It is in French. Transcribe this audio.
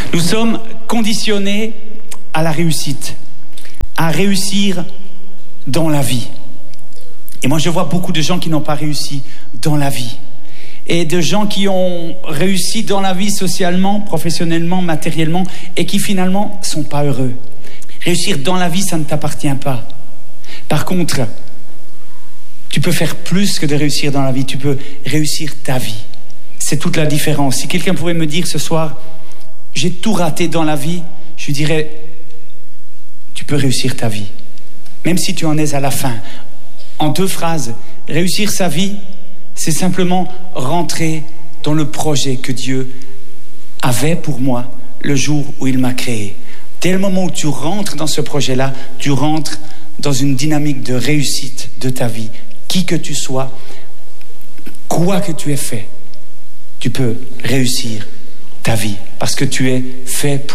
Nous sommes conditionnés à la réussite, à réussir dans la vie. Et moi, je vois beaucoup de gens qui n'ont pas réussi dans la vie. Et de gens qui ont réussi dans la vie socialement, professionnellement, matériellement, et qui finalement ne sont pas heureux. Réussir dans la vie, ça ne t'appartient pas. Par contre, tu peux faire plus que de réussir dans la vie, tu peux réussir ta vie. C'est toute la différence. Si quelqu'un pouvait me dire ce soir, j'ai tout raté dans la vie, je lui dirais, tu peux réussir ta vie. Même si tu en es à la fin. En 2 phrases, réussir sa vie, c'est simplement rentrer dans le projet que Dieu avait pour moi le jour où il m'a créé. Dès le moment où tu rentres dans ce projet-là, tu rentres dans une dynamique de réussite de ta vie. Qui que tu sois, quoi que tu aies fait, tu peux réussir ta vie parce que tu es fait pour